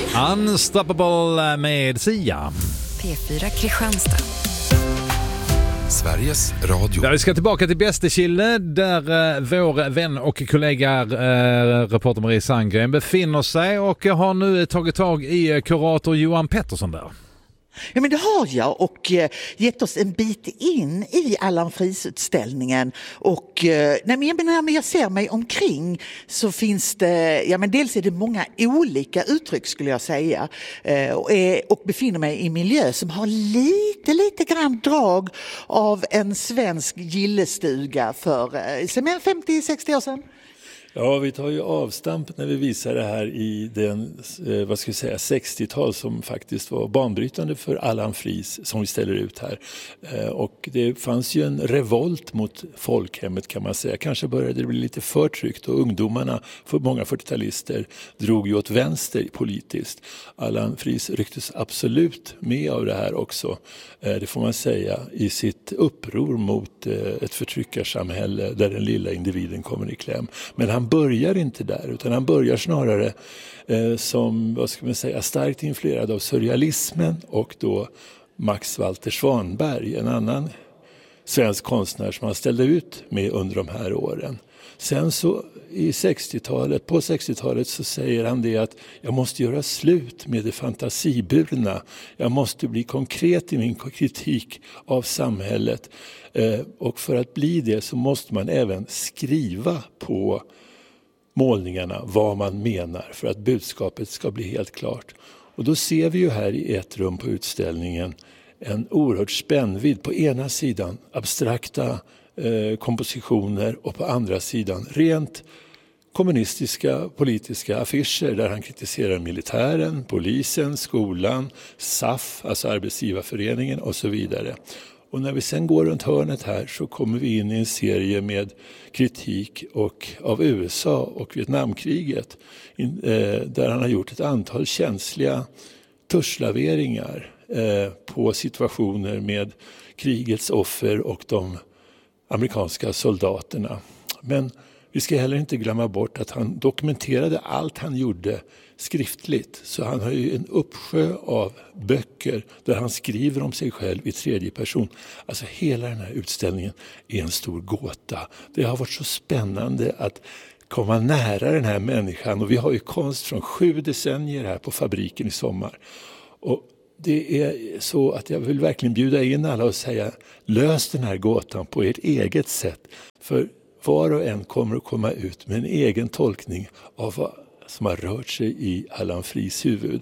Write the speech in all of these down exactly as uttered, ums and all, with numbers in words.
Unstoppable med Sia. P fyra Kristianstad. Sveriges Radio. Där vi ska tillbaka till Bästekille där eh, vår vän och kollega eh, reporter Marie Sandgren befinner sig och har nu tagit tag i eh, kurator Johan Pettersson där. Ja, men det har jag och eh, gett oss en bit in i Allan Fries-utställningen och eh, nej, men jag, menar, när jag ser mig omkring så finns det, ja men dels är det många olika uttryck skulle jag säga eh, och, är, och befinner mig i miljö som har lite, lite grann drag av en svensk gillestuga för eh, femtio sextio år sedan. Ja, vi tar ju avstamp när vi visar det här i den, eh, vad ska jag säga, sextiotal som faktiskt var banbrytande för Allan Fries som vi ställer ut här. Eh, och det fanns ju en revolt mot folkhemmet kan man säga. Kanske började det bli lite förtryckt och ungdomarna, för många fyrtiotalister, drog ju åt vänster politiskt. Allan Fries rycktes absolut med av det här också, eh, det får man säga, i sitt uppror mot eh, ett förtryckarsamhälle där den lilla individen kommer i kläm. Men han börjar inte där utan han börjar snarare eh, som, vad ska man säga, starkt influerad av surrealismen och då Max Walter Svanberg, en annan svensk konstnär som han ställde ut med under de här åren. Sen så i sextiotalet, på sextiotalet så säger han det att jag måste göra slut med det fantasiburna. Jag måste bli konkret i min kritik av samhället. Eh, och för att bli det så måste man även skriva på målningarna vad man menar för att budskapet ska bli helt klart. Och då ser vi ju här i ett rum på utställningen en oerhört spännvidd. På ena sidan abstrakta eh, kompositioner och på andra sidan rent kommunistiska politiska affischer där han kritiserar militären, polisen, skolan, S A F, alltså arbetsgivarföreningen och så vidare. Och när vi sen går runt hörnet här så kommer vi in i en serie med kritik och av U S A och Vietnamkriget in, eh, där han har gjort ett antal känsliga tuschlaveringar eh, på situationer med krigets offer och de amerikanska soldaterna. Men vi ska heller inte glömma bort att han dokumenterade allt han gjorde skriftligt. Så han har ju en uppsjö av böcker där han skriver om sig själv i tredje person. Alltså hela den här utställningen är en stor gåta. Det har varit så spännande att komma nära den här människan. Och vi har ju konst från sju decennier här på fabriken i sommar. Och det är så att jag vill verkligen bjuda in alla och säga lös den här gåtan på ert eget sätt. För var och en kommer att komma ut med en egen tolkning av vad som har rört sig i Allan Fries huvud.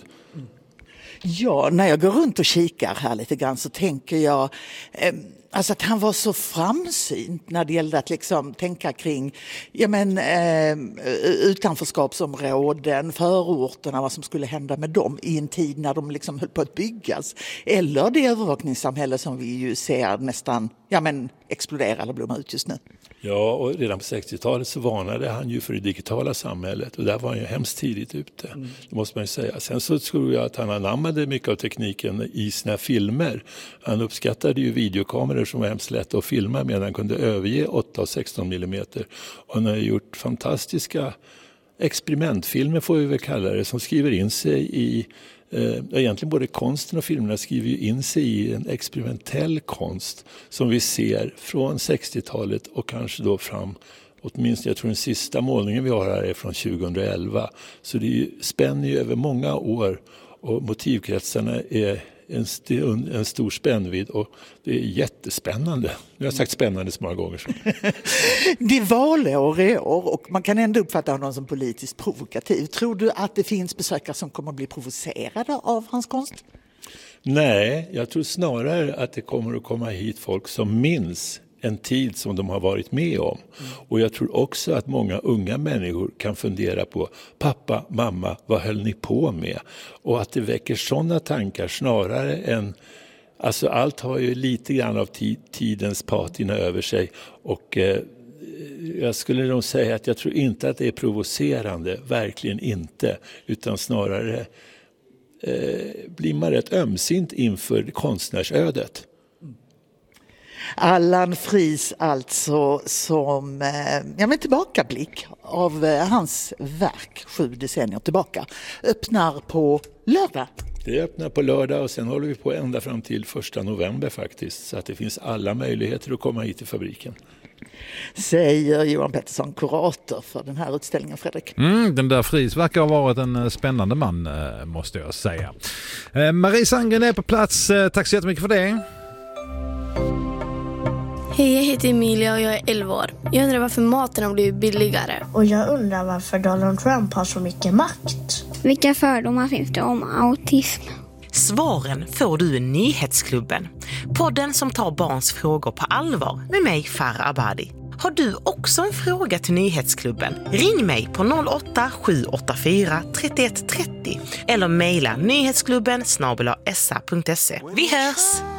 Ja, när jag går runt och kikar här lite grann så tänker jag eh, alltså att han var så framsynt när det gällde att liksom tänka kring ja, men, eh, utanförskapsområden, förorterna, vad som skulle hända med dem i en tid när de liksom höll på att byggas. Eller det övervakningssamhälle som vi ju ser nästan ja, men, explodera eller blomma ut just nu. Ja, och redan på sextiotalet så varnade han ju för det digitala samhället och där var han ju hemskt tidigt ute, mm. det måste man ju säga. Sen så tror jag att han anammade mycket av tekniken i sina filmer. Han uppskattade ju videokameror som var hemskt lätt att filma medan han kunde överge åtta och sexton millimeter. Och han har gjort fantastiska experimentfilmer får vi väl kalla det, som skriver in sig i Eh, egentligen både konsten och filmerna skriver ju in sig i en experimentell konst som vi ser från sextiotalet och kanske då fram, åtminstone jag tror den sista målningen vi har här är från tjugoelva. Så det är ju, spänner ju över många år och motivkretsarna är en, st- en stor spännvidd och det är jättespännande. Jag har sagt spännande så många gånger. Så. Det är valår i år och man kan ändå uppfatta honom som politiskt provokativ. Tror du att det finns besökare som kommer att bli provocerade av hans konst? Nej, jag tror snarare att det kommer att komma hit folk som minns en tid som de har varit med om. Mm. Och jag tror också att många unga människor kan fundera på pappa, mamma, vad höll ni på med? Och att det väcker sådana tankar snarare än, alltså allt har ju lite grann av tid, tidens patina över sig och eh, jag skulle nog säga att jag tror inte att det är provocerande, verkligen inte, utan snarare eh, blir man rätt ömsint inför konstnärsödet. Allan Fries alltså som ja, men tillbakablick av hans verk sju decennier tillbaka öppnar på lördag. Det öppnar på lördag och sen håller vi på ända fram till första november faktiskt. Så att det finns alla möjligheter att komma hit till fabriken. Säger Johan Pettersson, kurator för den här utställningen, Fredrik. Mm, den där Fries verkar ha varit en spännande man, måste jag säga. Marie Sandgren är på plats. Tack så jättemycket för det. Hej, jag heter Emilia och jag är elva år. Jag undrar varför maten har blivit billigare. Och jag undrar varför Donald Trump har så mycket makt. Vilka fördomar finns det om autism? Svaren får du i Nyhetsklubben. Podden som tar barns frågor på allvar med mig, Farah Abadi. Har du också en fråga till Nyhetsklubben? Ring mig på noll åtta sju åtta fyra tre ett tre noll eller mejla nyhetsklubben snabel-a s a punkt se. Vi hörs!